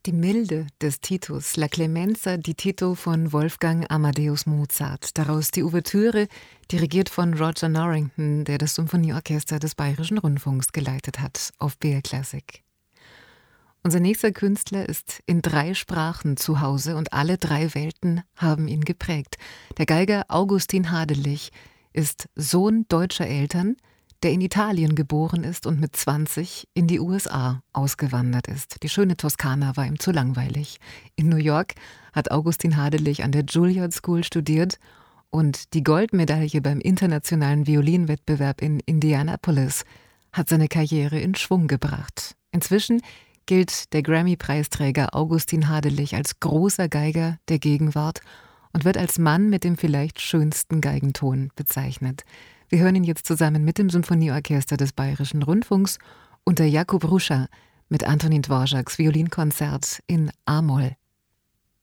Die Milde des Titus, La Clemenza di Tito von Wolfgang Amadeus Mozart. Daraus die Ouvertüre, dirigiert von Roger Norrington, der das Symphonieorchester des Bayerischen Rundfunks geleitet hat, auf BR Classic. Unser nächster Künstler ist in 3 Sprachen zu Hause und alle 3 Welten haben ihn geprägt. Der Geiger Augustin Hadelich ist Sohn deutscher Eltern, der in Italien geboren ist und mit 20 in die USA ausgewandert ist. Die schöne Toskana war ihm zu langweilig. In New York hat Augustin Hadelich an der Juilliard School studiert und die Goldmedaille beim internationalen Violinwettbewerb in Indianapolis hat seine Karriere in Schwung gebracht. Inzwischen gilt der Grammy-Preisträger Augustin Hadelich als großer Geiger der Gegenwart und wird als Mann mit dem vielleicht schönsten Geigenton bezeichnet. Wir hören ihn jetzt zusammen mit dem Symphonieorchester des Bayerischen Rundfunks unter Jakub Ruscha mit Antonin Dvořáks Violinkonzert in A-Moll.